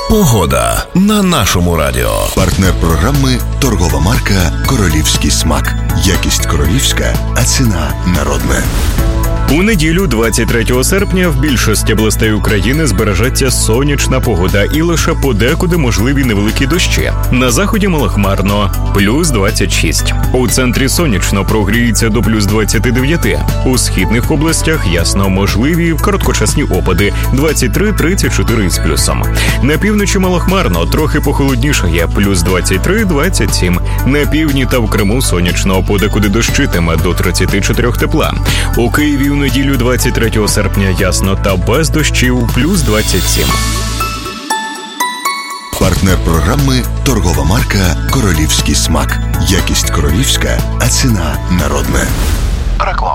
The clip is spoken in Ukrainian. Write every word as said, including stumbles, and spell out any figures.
Погода на нашому радіо. Партнер програми торгова марка «Королівський смак». Якість королівська, а ціна народна. У неділю, двадцять третього серпня, в більшості областей України збережеться сонячна погода і лише подекуди можливі невеликі дощі. На заході малохмарно – плюс двадцять шість. У центрі сонячно, прогріється до плюс двадцять дев'ять. У східних областях ясно можливі короткочасні опади – двадцять три - тридцять чотири з плюсом. На півночі малохмарно, трохи похолоднішає – плюс двадцять три - двадцять сім. На півдні та в Криму сонячно, подекуди дощитиме до тридцять чотири тепла. У Києві у неділю двадцять третього серпня ясно та без дощів, плюс двадцять сім. Партнер програми торгова марка «Королівський смак». Якість королівська, а ціна народна. Реклама.